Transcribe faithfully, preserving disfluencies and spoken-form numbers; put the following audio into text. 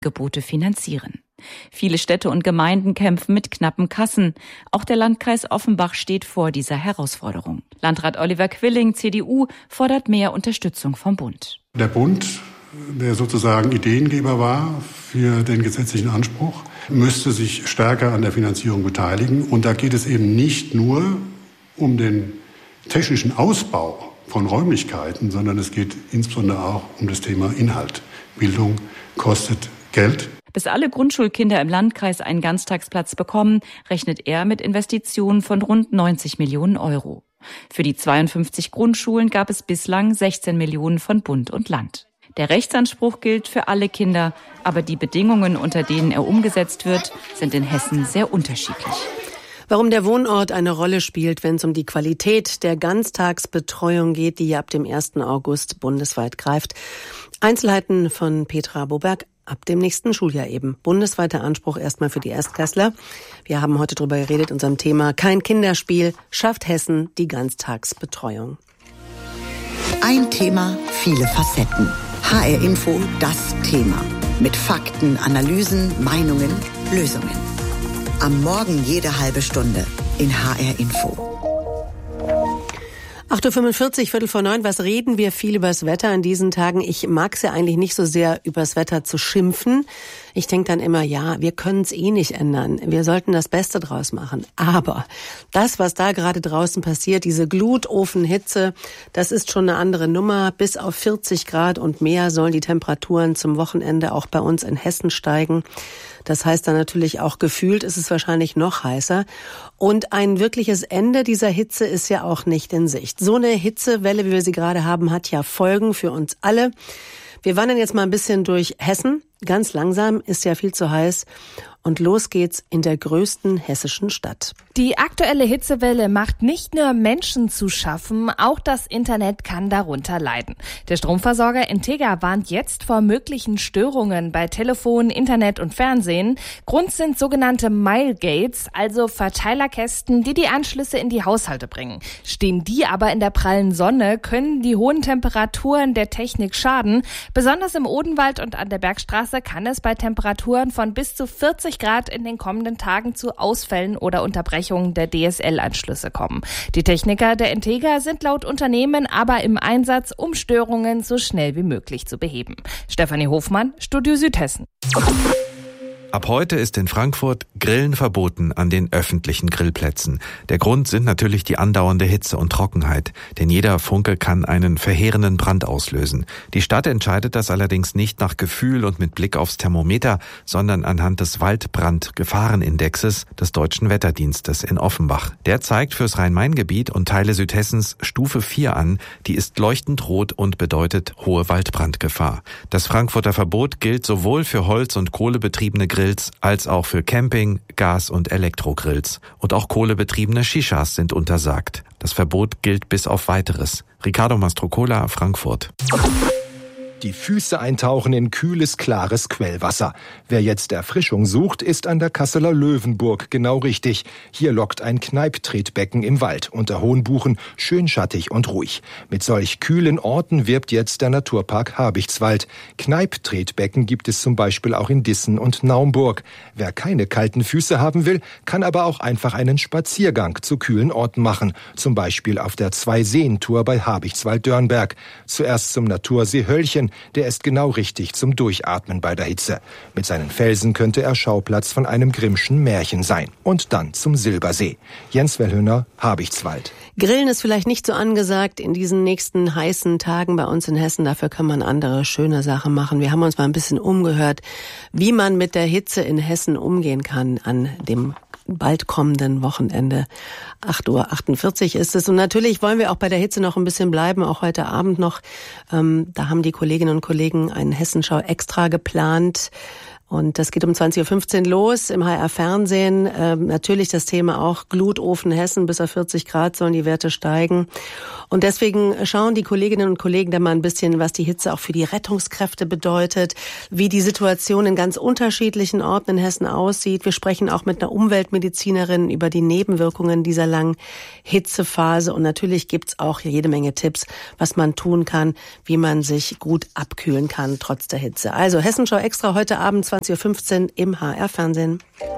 Gebote finanzieren. Viele Städte und Gemeinden kämpfen mit knappen Kassen. Auch der Landkreis Offenbach steht vor dieser Herausforderung. Landrat Oliver Quilling, C D U, fordert mehr Unterstützung vom Bund. Der Bund, der sozusagen Ideengeber war für den gesetzlichen Anspruch, müsste sich stärker an der Finanzierung beteiligen. Und da geht es eben nicht nur um den technischen Ausbau von Räumlichkeiten, sondern es geht insbesondere auch um das Thema Inhalt. Bildung kostet Geld. Bis alle Grundschulkinder im Landkreis einen Ganztagsplatz bekommen, rechnet er mit Investitionen von rund neunzig Millionen Euro. Für die zweiundfünfzig Grundschulen gab es bislang sechzehn Millionen von Bund und Land. Der Rechtsanspruch gilt für alle Kinder, aber die Bedingungen, unter denen er umgesetzt wird, sind in Hessen sehr unterschiedlich. Warum der Wohnort eine Rolle spielt, wenn es um die Qualität der Ganztagsbetreuung geht, die ab dem ersten August bundesweit greift. Einzelheiten von Petra Boberg. Ab dem nächsten Schuljahr eben. Bundesweiter Anspruch erstmal für die Erstklässler. Wir haben heute darüber geredet, unserem Thema Kein Kinderspiel, schafft Hessen die Ganztagsbetreuung. Ein Thema, viele Facetten. H R Info, das Thema. Mit Fakten, Analysen, Meinungen, Lösungen. Am Morgen jede halbe Stunde in H R Info. acht Uhr fünfundvierzig, Viertel vor neun. Was reden wir viel übers Wetter in diesen Tagen? Ich mag es ja eigentlich nicht so sehr, übers Wetter zu schimpfen. Ich denke dann immer, ja, wir können es eh nicht ändern. Wir sollten das Beste draus machen. Aber das, was da gerade draußen passiert, diese Glutofenhitze, das ist schon eine andere Nummer. Bis auf vierzig Grad und mehr sollen die Temperaturen zum Wochenende auch bei uns in Hessen steigen. Das heißt dann natürlich auch, gefühlt ist es wahrscheinlich noch heißer. Und ein wirkliches Ende dieser Hitze ist ja auch nicht in Sicht. So eine Hitzewelle, wie wir sie gerade haben, hat ja Folgen für uns alle. Wir wandern jetzt mal ein bisschen durch Hessen. Ganz langsam, ist ja viel zu heiß. Und los geht's in der größten hessischen Stadt. Die aktuelle Hitzewelle macht nicht nur Menschen zu schaffen, auch das Internet kann darunter leiden. Der Stromversorger Integra warnt jetzt vor möglichen Störungen bei Telefon, Internet und Fernsehen. Grund sind sogenannte Milegates, also Verteilerkästen, die die Anschlüsse in die Haushalte bringen. Stehen die aber in der prallen Sonne, können die hohen Temperaturen der Technik schaden. Besonders im Odenwald und an der Bergstraße kann es bei Temperaturen von bis zu vierzig Grad in den kommenden Tagen zu Ausfällen oder Unterbrechungen der D S L-Anschlüsse kommen. Die Techniker der Integra sind laut Unternehmen aber im Einsatz, um Störungen so schnell wie möglich zu beheben. Stefanie Hofmann, Studio Südhessen. Ab heute ist in Frankfurt Grillen verboten an den öffentlichen Grillplätzen. Der Grund sind natürlich die andauernde Hitze und Trockenheit, denn jeder Funke kann einen verheerenden Brand auslösen. Die Stadt entscheidet das allerdings nicht nach Gefühl und mit Blick aufs Thermometer, sondern anhand des Waldbrandgefahrenindexes des Deutschen Wetterdienstes in Offenbach. Der zeigt fürs Rhein-Main-Gebiet und Teile Südhessens Stufe vier an, die ist leuchtend rot und bedeutet hohe Waldbrandgefahr. Das Frankfurter Verbot gilt sowohl für Holz- und Kohlebetriebene Grillen als auch für Camping-, Gas- und Elektrogrills. Und auch kohlebetriebene Shishas sind untersagt. Das Verbot gilt bis auf Weiteres. Ricardo Mastrocola, Frankfurt. Die Füße eintauchen in kühles, klares Quellwasser. Wer jetzt Erfrischung sucht, ist an der Kasseler Löwenburg genau richtig. Hier lockt ein Kneipptretbecken im Wald unter hohen Buchen, schön schattig und ruhig. Mit solch kühlen Orten wirbt jetzt der Naturpark Habichtswald. Kneipptretbecken gibt es zum Beispiel auch in Dissen und Naumburg. Wer keine kalten Füße haben will, kann aber auch einfach einen Spaziergang zu kühlen Orten machen. Zum Beispiel auf der Zwei-Seen-Tour bei Habichtswald-Dörnberg. Zuerst zum Natursee Höllchen. Der ist genau richtig zum Durchatmen bei der Hitze. Mit seinen Felsen könnte er Schauplatz von einem Grimmschen Märchen sein. Und dann zum Silbersee. Jens Wellhöhner, Habichtswald. Grillen ist vielleicht nicht so angesagt in diesen nächsten heißen Tagen bei uns in Hessen. Dafür kann man andere schöne Sachen machen. Wir haben uns mal ein bisschen umgehört, wie man mit der Hitze in Hessen umgehen kann an dem bald kommenden Wochenende. acht Uhr achtundvierzig ist es. Und natürlich wollen wir auch bei der Hitze noch ein bisschen bleiben, auch heute Abend noch. Ähm, da haben die Kolleginnen und Kollegen einen Hessenschau extra geplant. Und das geht um zwanzig Uhr fünfzehn los im H R-Fernsehen. Ähm, natürlich das Thema auch Glutofen Hessen, bis auf vierzig Grad sollen die Werte steigen. Und deswegen schauen die Kolleginnen und Kollegen da mal ein bisschen, was die Hitze auch für die Rettungskräfte bedeutet, wie die Situation in ganz unterschiedlichen Orten in Hessen aussieht. Wir sprechen auch mit einer Umweltmedizinerin über die Nebenwirkungen dieser langen Hitzephase. Und natürlich gibt's auch jede Menge Tipps, was man tun kann, wie man sich gut abkühlen kann trotz der Hitze. Also Hessenschau extra heute Abend zwanzig Uhr fünfzehn im H R-Fernsehen.